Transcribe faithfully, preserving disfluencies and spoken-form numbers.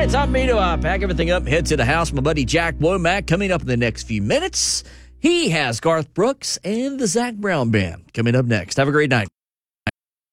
right, time for me to uh, pack everything up and head to the house. My buddy Jack Womack coming up in the next few minutes. He has Garth Brooks and the Zac Brown Band coming up next. Have a great night.